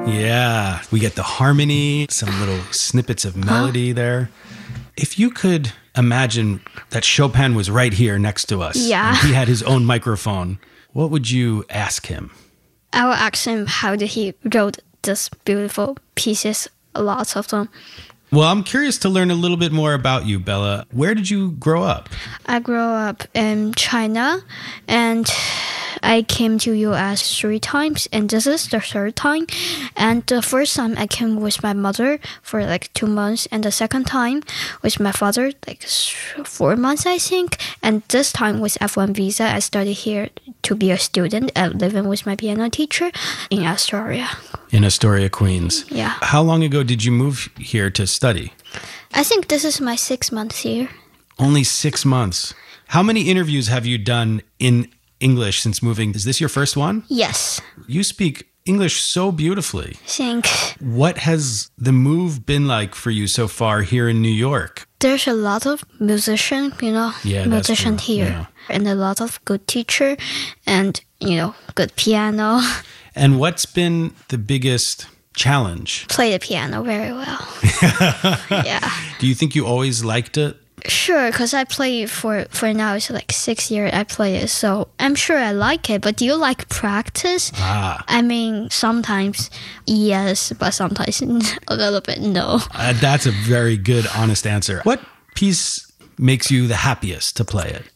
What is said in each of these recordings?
Yeah, we get the harmony, some little snippets of melody there. If you could imagine that Chopin was right here next to us, Yeah. and he had his own microphone, what would you ask him? I will ask him how did he wrote these beautiful pieces, lots of them. Well, I'm curious to learn a little bit more about you, Bella. Where did you grow up? I grew up in China and I came to US 3 times and this is the third time. And the first time I came with my mother for like 2 months and the second time with my father like 4 months I think. And this time with F1 visa I studied here to be a student and living with my piano teacher in Astoria. In Astoria, Queens. Yeah. How long ago did you move here to study? I think this is my 6 months here. Only 6 months. How many interviews have you done in English since moving? Is this your first one? Yes. You speak English so beautifully. Thanks. What has the move been like for you so far here in New York? There's a lot of musician, Yeah, that's musician true. here. Yeah. And a lot of good teacher and, good piano. And what's been the biggest challenge? Play the piano very well. Yeah. Do you think you always liked it? Sure, because I play for now, it's like 6 years I play it. So I'm sure I like it. But do you like practice? I mean, sometimes yes, but sometimes a little bit no. That's a very good, honest answer. What piece makes you the happiest to play it?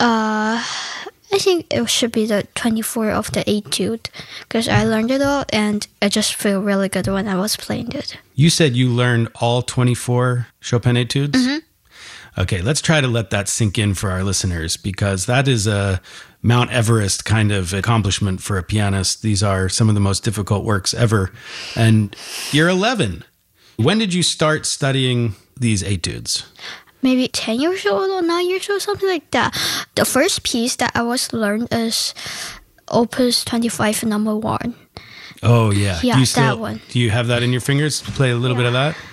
I think it should be the 24 of the Etude because I learned it all and I just feel really good when I was playing it. You said you learned all 24 Chopin etudes? Mm-hmm. Okay, let's try to let that sink in for our listeners because that is a Mount Everest kind of accomplishment for a pianist. These are some of the most difficult works ever. And you're 11. When did you start studying these etudes? Maybe 10 years old or 9 years old, something like that. The first piece that I was learned is Opus 25 number 1. Oh, yeah. Yeah, Do you that one. Do you have that in your fingers? Play a little bit of that?